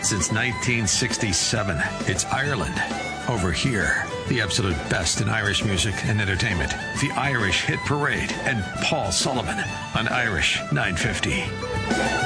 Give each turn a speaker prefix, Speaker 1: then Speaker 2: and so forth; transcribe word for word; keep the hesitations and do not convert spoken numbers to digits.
Speaker 1: since nineteen sixty-seven. It's Ireland over here. The absolute best in Irish music and entertainment. The Irish Hit Parade and Paul Sullivan on Irish nine fifty.